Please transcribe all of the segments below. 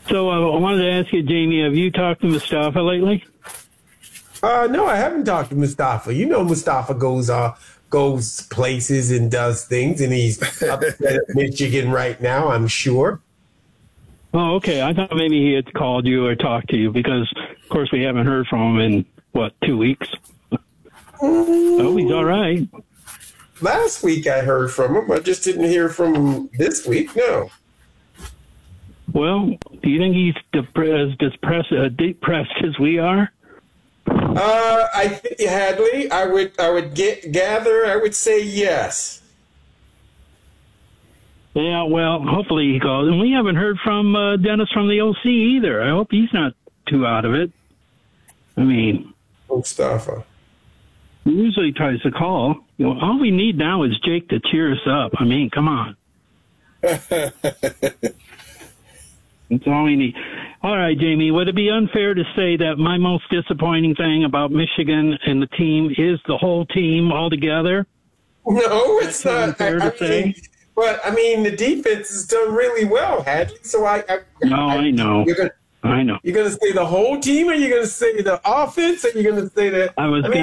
So I wanted to ask you, Jamie, have you talked to Mustafa lately? No, I haven't talked to Mustafa. You know, Mustafa goes places and does things, and he's upset at Michigan right now, I'm sure. Oh, okay. I thought maybe he had called you or talked to you because, of course, we haven't heard from him in, 2 weeks? Oh, he's all right. Last week I heard from him. I just didn't hear from him this week, no. Well, do you think he's as depressed as we are? Hadley, I would say yes. Yeah, well, hopefully he calls. And we haven't heard from Dennis from the OC either. I hope he's not too out of it. I mean, Mustafa. He usually tries to call. All we need now is Jake to cheer us up. I mean, come on. That's all we need. All right, Jamie, would it be unfair to say that my most disappointing thing about Michigan and the team is the whole team altogether? No, it's not. Fair to say? But, the defense has done really well, Hadley. So I know. I know. You're going to say the whole team, or you're going to say the offense, or you're going to say that? I was going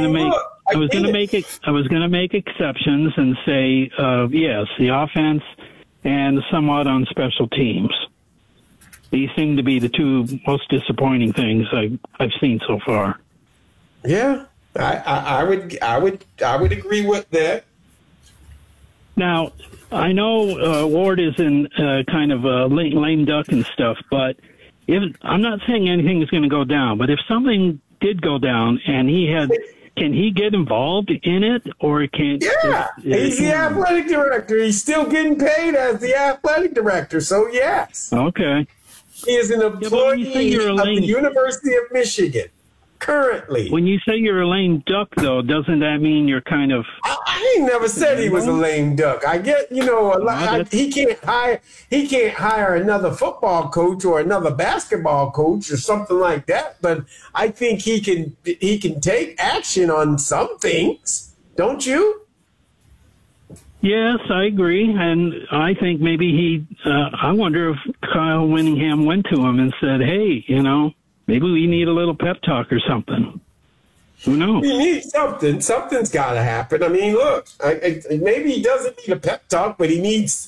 to make exceptions and say yes, the offense and somewhat on special teams. These seem to be the two most disappointing things I've seen so far. Yeah, I would agree with that. Now, I know Ward is in kind of a lame duck and stuff, but I'm not saying anything is going to go down. But if something did go down and can he get involved in it, or can't? Yeah, he's the athletic director. He's still getting paid as the athletic director, so yes. Okay. He is an employee of the University of Michigan currently. When you say you're a lame duck, though, doesn't that mean you're kind of? I ain't never said he was a lame duck. I get, he can't hire another football coach or another basketball coach or something like that. But I think he can take action on some things. Don't you? Yes, I agree, and I think maybe I wonder if Kyle Winningham went to him and said, "Hey, maybe we need a little pep talk or something." Who knows? We need something. Something's got to happen. Look, maybe he doesn't need a pep talk, but he needs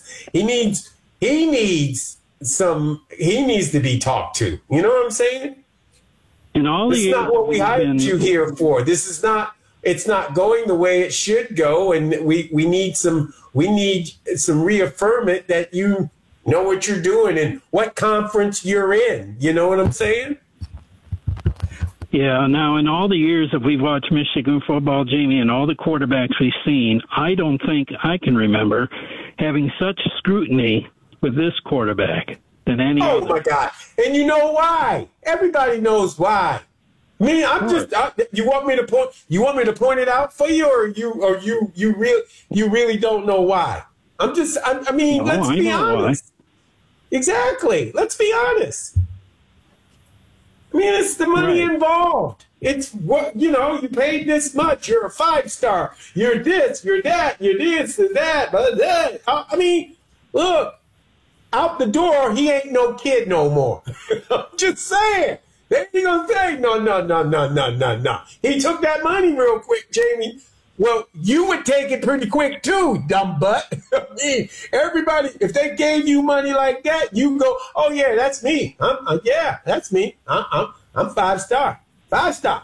to be talked to. You know what I'm saying? This is not what we hired you here for. It's not going the way it should go, and we need some reaffirmment that you know what you're doing and what conference you're in. You know what I'm saying? Yeah. Now, in all the years that we've watched Michigan football, Jamie, and all the quarterbacks we've seen, I don't think I can remember having such scrutiny with this quarterback than any other. Oh my God! And you know why? Everybody knows why. You want me to point it out for you, or you really don't know why? Let's be honest. Exactly. Let's be honest. It's the money involved. It's what, you paid this much. You're a 5-star. You're this, you're that, you're this and that. Look, out the door, he ain't no kid no more. I'm just saying. They ain't gonna say, no. He took that money real quick, Jamie. Well, you would take it pretty quick too, dumb butt. Everybody, if they gave you money like that, you can go, oh yeah, that's me. Yeah, that's me. I'm 5-star. 5-star.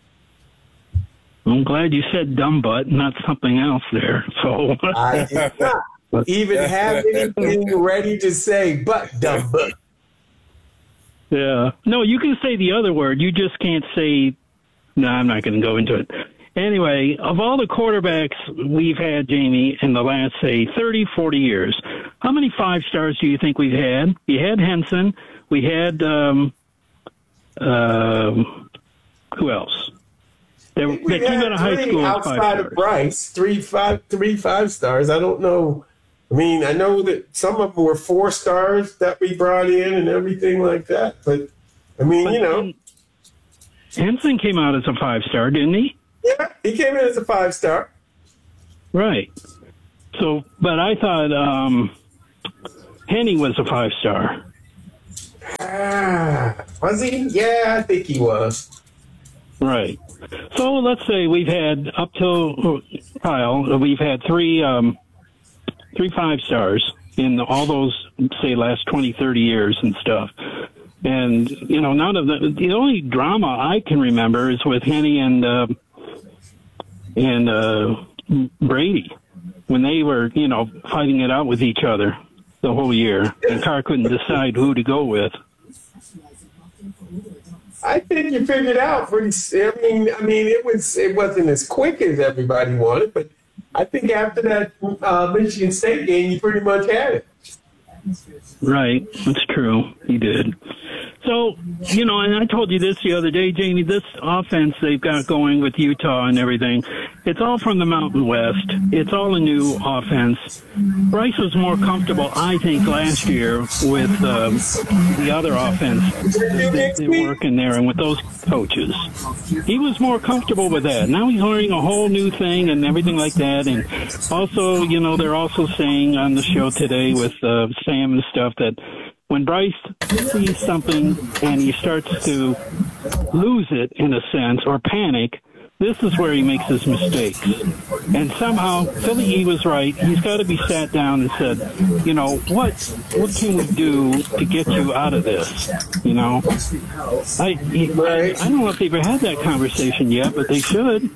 I'm glad you said dumb butt, not something else there. So I did not even have anything ready to say but dumb butt. Yeah. No, you can say the other word. You just can't say, no, I'm not going to go into it. Anyway, of all the quarterbacks we've had, Jamie, in the last, say, 30, 40 years, how many 5-stars do you think we've had? We had Henson. We had, who else? That came out of high school outside of Bryce, three 5-stars. I don't know. I know that some of them were 4-stars that we brought in and everything like that. But, Henson came out as a 5-star, didn't he? Yeah, he came in as a 5-star. Right. So, but I thought Henny was a 5-star. Was he? Yeah, I think he was. Right. So let's say we've had up till Kyle, we've had three 5-stars in all those, say, last 20, 30 years and stuff. And, you know, none of the only drama I can remember is with Henny and Brady when they were, you know, fighting it out with each other the whole year. And Carr couldn't decide who to go with. I think you figured out pretty. I mean, it wasn't as quick as everybody wanted, but I think after that Michigan State game, you pretty much had it. Right, that's true. He did. So, you know, and I told you this the other day, Jamie, this offense they've got going with Utah and everything, it's all from the Mountain West. It's all a new offense. Bryce was more comfortable, I think, last year with the other offense they work in there and with those coaches. He was more comfortable with that. Now he's learning a whole new thing and everything like that. And also, you know, they're also saying on the show today with Sam and stuff that when Bryce sees something and he starts to lose it in a sense or panic, this is where he makes his mistakes. And somehow, Philly E was right. He's got to be sat down and said, you know, what can we do to get you out of this? You know, I don't know if they've ever had that conversation yet, but they should.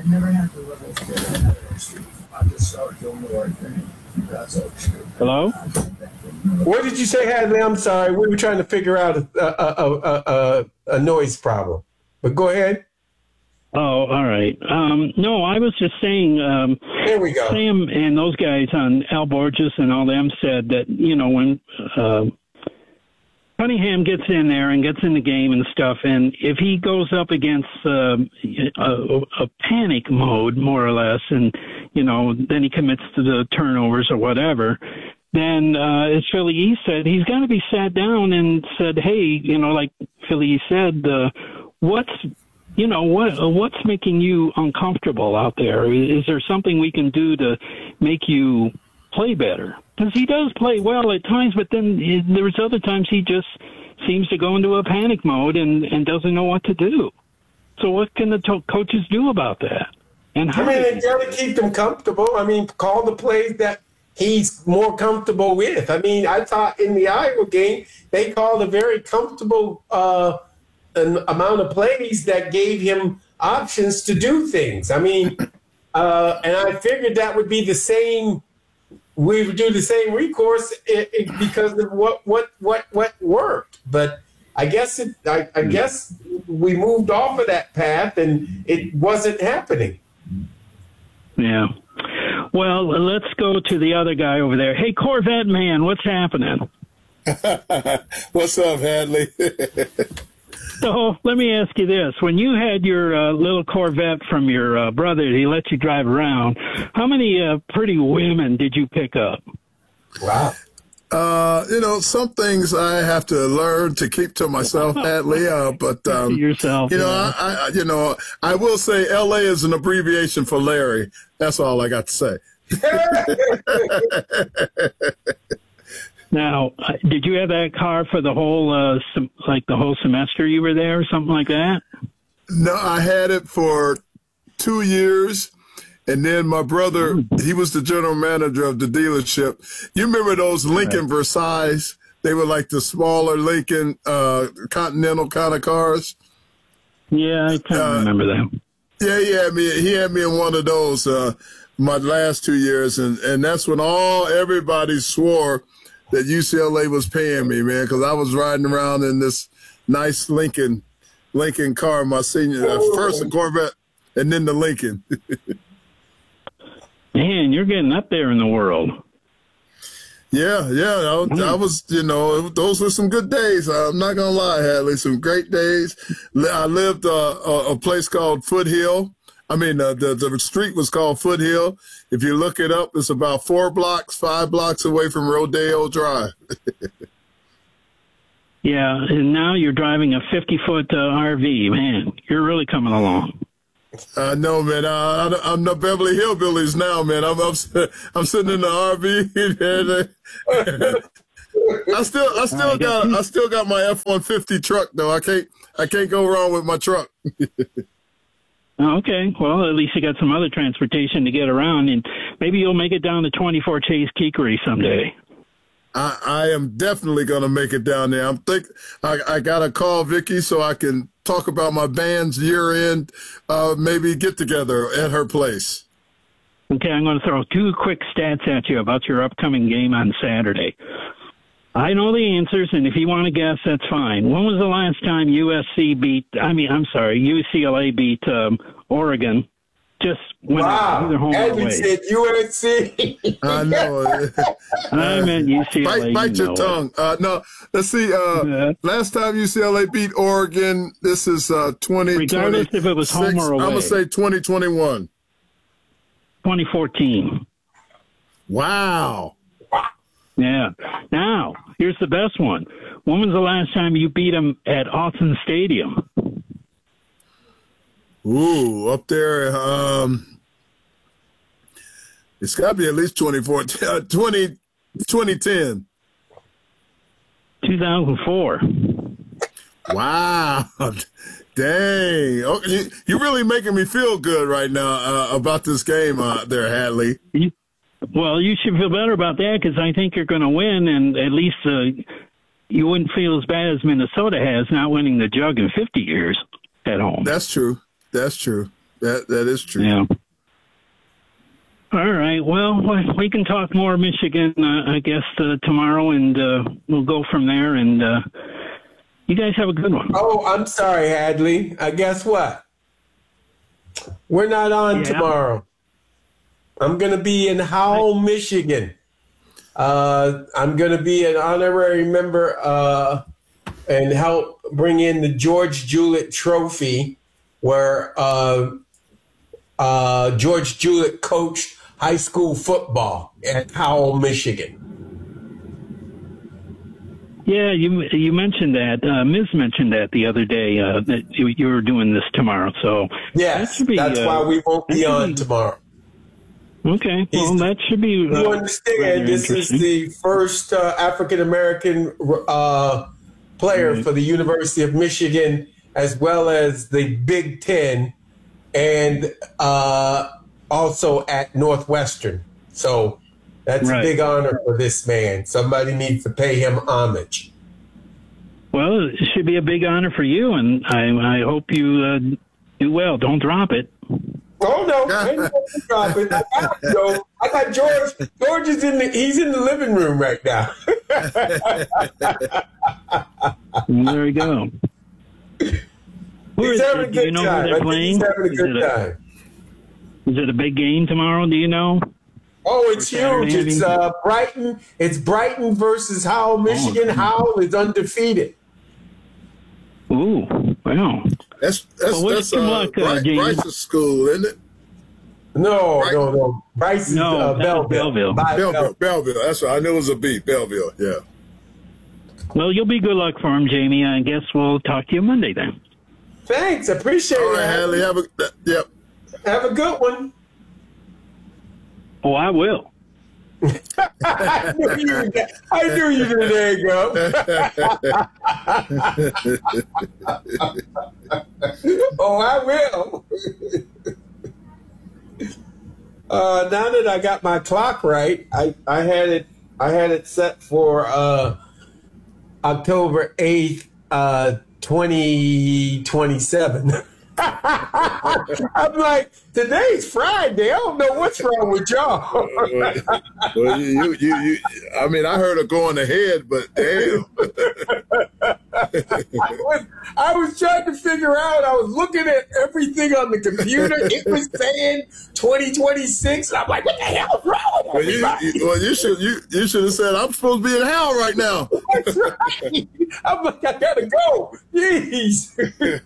Hello? What did you say, Hadley? I'm sorry. We were trying to figure out a noise problem. But go ahead. Oh, all right. No, I was just saying, there we go. Sam and those guys on Al Borges and all them said that, you know, when Cunningham gets in there and gets in the game and stuff, and if he goes up against a panic mode, more or less, and, you know, then he commits to the turnovers or whatever, then, as Philly E said, he's got to be sat down and said, hey, you know, like Philly E said, what's making you uncomfortable out there? Is there something we can do to make you play better? Because he does play well at times, but then there's other times he just seems to go into a panic mode and doesn't know what to do. So what can the coaches do about that? And how? I mean, they got to keep them comfortable. I mean, call the plays that he's more comfortable with. I mean, I thought in the Iowa game, they called a very comfortable an amount of plays that gave him options to do things. I mean, and I figured that would be the same. We would do the same recourse because of what worked. But I guess I guess we moved off of that path and it wasn't happening. Yeah. Well, let's go to the other guy over there. Hey, Corvette man, what's happening? What's up, Hadley? So let me ask you this. When you had your little Corvette from your brother, he let you drive around, how many pretty women did you pick up? Wow. You know, some things I have to learn to keep to myself, Hadley. But yourself, you know, I will say LA is an abbreviation for Larry. That's all I got to say. Now, did you have that car for the whole, the whole semester you were there or something like that? No, I had it for 2 years. And then my brother, he was the general manager of the dealership. You remember those Lincoln Versailles? They were like the smaller Lincoln Continental kind of cars. Yeah, I kind of remember them. Yeah, he had me in one of those my last 2 years. And that's when everybody swore that UCLA was paying me, man, because I was riding around in this nice Lincoln car, my first the Corvette, and then the Lincoln. Man, you're getting up there in the world. Yeah. I was, you know, those were some good days. I'm not going to lie, Hadley, some great days. I lived a place called Foothill. I mean, the street was called Foothill. If you look it up, it's about 5 blocks away from Rodeo Drive. Yeah, and now you're driving a 50-foot RV. Man, you're really coming along. I know, man. I'm the Beverly Hillbillies now, man. I'm sitting in the RV I still got my F-150 truck though. I can't go wrong with my truck. Okay, well, at least you got some other transportation to get around, and maybe you'll make it down to 24 Chase Keekery someday. I am definitely going to make it down there. I got to call Vicky so I can talk about my band's year-end, maybe get-together at her place. Okay, I'm going to throw 2 quick stats at you about your upcoming game on Saturday. I know the answers, and if you want to guess, that's fine. When was the last time UCLA beat Oregon? Just when either home or away. Said USC. I know. I meant UCLA. Bite your tongue. No, let's see. Last time UCLA beat Oregon, this is 2020. Regardless if it was home or away. I'm going to say 2021. 2014. Wow. Yeah. Now, here's the best one. When was the last time you beat them at Autzen Stadium? Ooh, up there. It's got to be at least 2010. 2004. Wow. Dang. Oh, you're really making me feel good right now about this game there, Hadley. Well, you should feel better about that because I think you're going to win, and at least you wouldn't feel as bad as Minnesota has not winning the Jug in 50 years at home. That's true. That's true. That is true. Yeah. All right. Well, we can talk more Michigan, I guess, tomorrow, and we'll go from there. And you guys have a good one. Oh, I'm sorry, Hadley. Guess what? We're not on tomorrow. I'm going to be in Howell, Michigan. I'm going to be an honorary member and help bring in the George Jewett Trophy, where George Jewett coached high school football at Howell, Michigan. Yeah, you mentioned that. Ms. mentioned that the other day that you were doing this tomorrow. So yes, that's why we won't be on tomorrow. Okay, well, that should be. You understand? This is the first African American player for the University of Michigan, as well as the Big Ten, and also at Northwestern. So that's a big honor for this man. Somebody needs to pay him homage. Well, it should be a big honor for you, and I hope you do well. Don't drop it. Oh no! I ain't gonna drop it. I got George. George is he's in the living room right now. There we go. He's having a good time. They're playing? He's having a good time. Is it a big game tomorrow? Do you know? Oh, it's huge. It's Brighton. It's Brighton versus Howell, Michigan. Howell is undefeated. Ooh, wow. That's Bryce's school, isn't it? No. Bryce is Belleville. Belleville. That's right. I knew it was a B. Belleville. Yeah. Well, you'll be good luck for him, Jamie. I guess we'll talk to you Monday then. Thanks. Appreciate it. All right, Hadley. Have a good one. Oh, I will. I knew you were there, go. Oh, I will. Now that I got my clock right, I had it set for October 8th, 2027. I'm like, today's Friday. I don't know what's wrong with y'all. Well, you I mean, I heard her going ahead, but damn. I was trying to figure out. I was looking at everything on the computer. It was saying 2026. I'm like, what the hell is wrong with everybody? You should have said, I'm supposed to be in hell right now. That's right. I'm like, I gotta go. Jeez.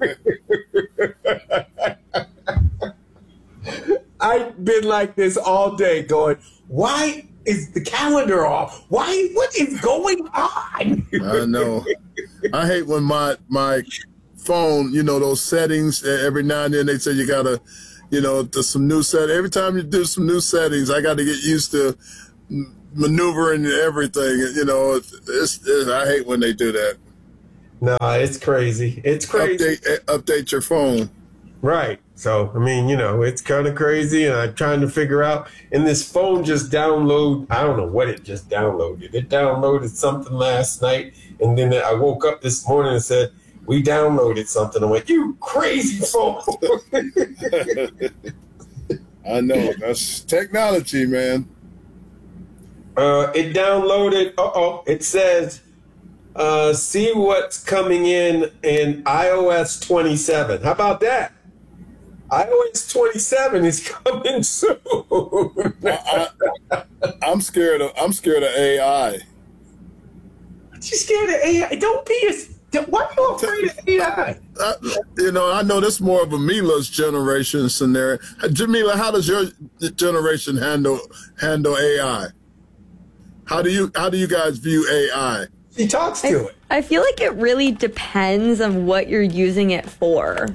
I've been like this all day going, why is the calendar off? What is going on? I know. I hate when my phone, those settings, every now and then they say you got to, to some new settings. Every time you do some new settings, I got to get used to maneuvering everything. You know, I hate when they do that. No, it's crazy. It's crazy. Update your phone. Right. So, I mean, it's kind of crazy, and I'm trying to figure out, and this phone just I don't know what it just downloaded. It downloaded something last night, and then I woke up this morning and said, we downloaded something. I went, you crazy phone. I know. That's technology, man. It downloaded, it says, see what's coming in iOS 27. How about that? iOS 27 is coming soon. I'm scared of AI. You scared of AI? Don't be why are you afraid of AI? I know this is more of a Mila's generation scenario. Jamila, how does your generation handle AI? How do you guys view AI? She talks to it. I feel like it really depends on what you're using it for.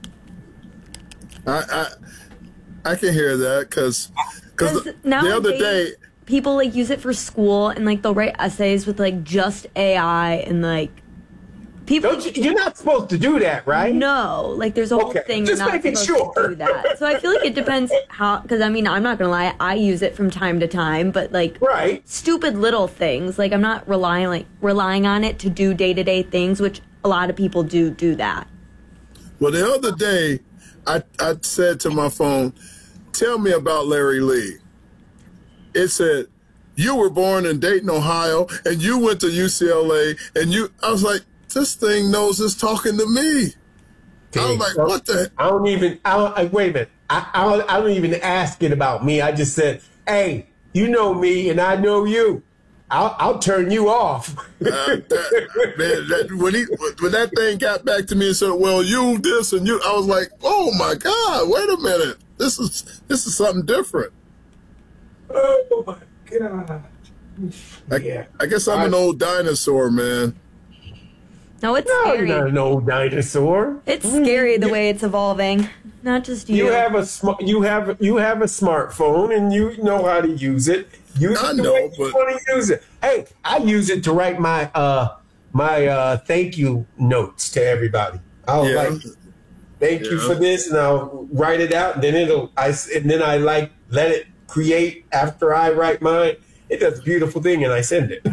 I can hear that because the other day people like use it for school and like they'll write essays with like just AI and like people. You're not supposed to do that, right? No, like there's a whole thing. Just you're not making supposed to do that. So I feel like it depends how. Because I mean, I'm not gonna lie, I use it from time to time, but like stupid little things. Like I'm not relying on it to do day-to-day things, which a lot of people do that. Well, the other day. I said to my phone, tell me about Larry Lee. It said, you were born in Dayton, Ohio, and you went to UCLA, and I was like, this thing knows it's talking to me. I was like, what the? Wait a minute. I don't even ask it about me. I just said, hey, you know me, and I know you. I'll turn you off. When that thing got back to me and said, well, you this and you, I was like, oh my God, wait a minute. This is something different. Oh my God. I guess I'm an old dinosaur, man. No, it's scary. You're not an old dinosaur. It's scary the way it's evolving. Not just you. You have a smartphone and you know how to use it. You want to use it. Hey, I use it to write my thank you notes to everybody. Thank you for this, and I'll write it out, and then I let it create after I write mine. It does a beautiful thing, and I send it.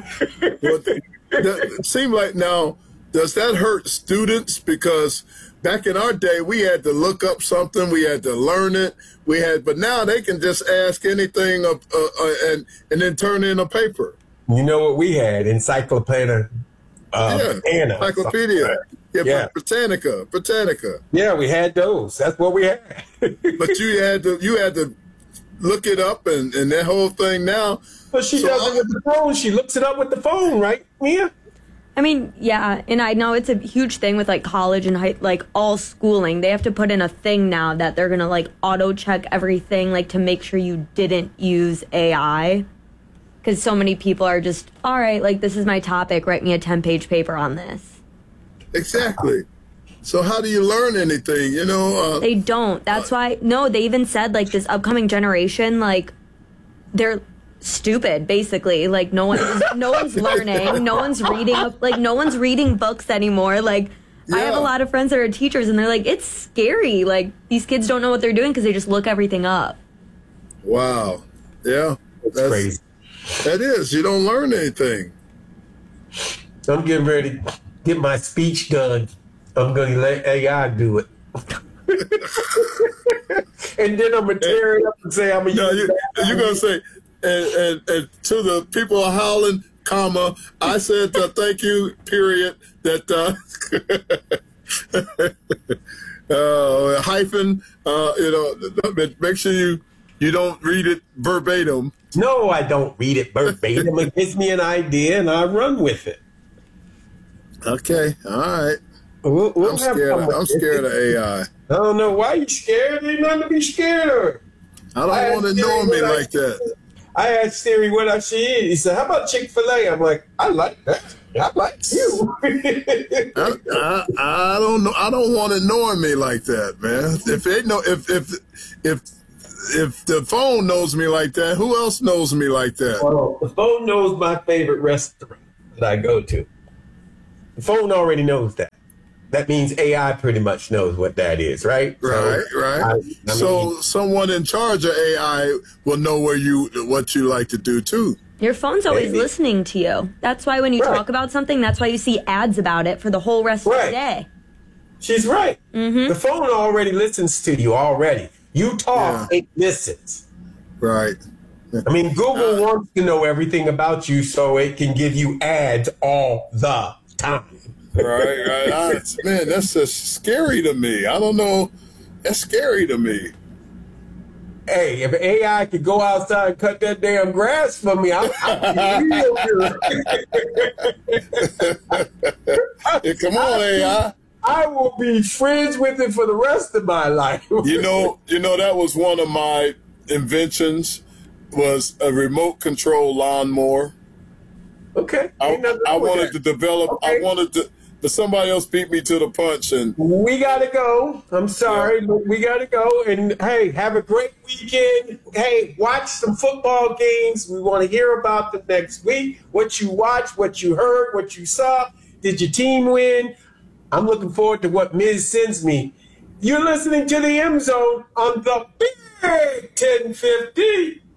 It seems like now, does that hurt students? Because back in our day, we had to look up something, we had to learn it, but now they can just ask anything and then turn in a paper. You know what we had? Encyclopedia. Encyclopedia. Yeah. Britannica. Yeah, we had those. That's what we had. But you had to look it up and that whole thing now. But she does it with the phone. She looks it up with the phone, right, Mia? I mean, yeah, and I know it's a huge thing with like college and like all schooling. They have to put in a thing now that they're gonna like auto check everything, like to make sure you didn't use AI. Because so many people are just, all right, like this is my topic. Write me a 10-page paper on this. Exactly. So how do you learn anything? They don't. That's why. No, they even said like this upcoming generation, like they're stupid, basically. Like no one's learning, no one's reading books anymore. Like I have a lot of friends that are teachers and they're like, it's scary, like these kids don't know what they're doing because they just look everything up. Wow. Yeah, that's crazy. That is, you don't learn anything. I'm getting ready to get my speech done. I'm going to let AI do it. And then I'm going to tear it up and say I'm going to use that. You're going to say, and to the people of Howland, comma, I said thank you, period, that hyphen, make sure you don't read it verbatim. No, I don't read it verbatim. It gives me an idea and I run with it. Okay, all right. I'm scared of AI. I don't know why you scared. There's nothing to be scared of. I don't want to know me like that. I asked Siri what I should eat. He said, how about Chick-fil-A? I'm like, I like that. I like you. I don't know. I don't want it knowing me like that, man. If they know, if if the phone knows me like that, who else knows me like that? Well, the phone knows my favorite restaurant that I go to. The phone already knows that. That means AI pretty much knows what that is, right? Right, So, right. So someone in charge of AI will know what you like to do too. Your phone's always Maybe. listening to you. That's why when you Right. talk about something, that's why you see ads about it for the whole rest of the Right. day. She's right. The phone already listens to you already. You talk, it listens. Right. I mean, Google wants to know everything about you so it can give you ads all the time. Right. Man, that's just scary to me. I don't know. That's scary to me. Hey, if AI could go outside and cut that damn grass for me, I'd be real good. Yeah, come on, AI. I will be friends with it for the rest of my life. You know, that was one of my inventions, was a remote control lawnmower. Okay. I Ain't nothing I wrong with wanted that. to develop. Okay. I wanted to, but somebody else beat me to the punch, and We gotta go. I'm sorry, but we gotta go. And hey, have a great weekend. Hey, watch some football games. We want to hear about them next week. What you watched, what you heard, what you saw. Did your team win? I'm looking forward to what Miz sends me. You're listening to the M Zone on the Big 1050.